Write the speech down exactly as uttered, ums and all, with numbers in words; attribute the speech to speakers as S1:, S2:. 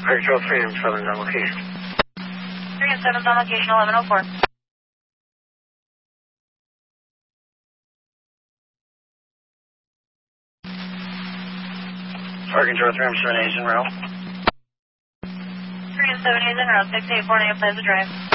S1: Control three and seven on location.
S2: three and seven's on location, eleven oh four.
S1: Fire Control three and seven is en route.
S2: three and seven is en route, six eight four nine Plaza Drive.